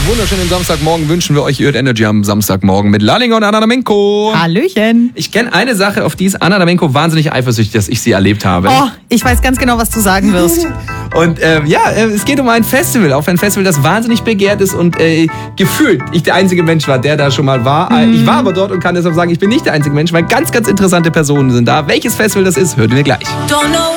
wunderschönen Samstagmorgen wünschen wir euch hier at Energy am Samstagmorgen mit Lallinger und Anna Damenko. Hallöchen. Ich kenne eine Sache, auf die ist Anna Damenko wahnsinnig eifersüchtig, dass ich sie erlebt habe. Oh, ich weiß ganz genau, was du sagen wirst. Und es geht um ein Festival, auf ein Festival, das wahnsinnig begehrt ist und gefühlt ich der einzige Mensch war, der da schon mal war. Ich war aber dort und kann deshalb sagen, ich bin nicht der einzige Mensch, weil ganz, ganz interessante Personen sind da. Welches Festival das ist, hört ihr gleich. Don't know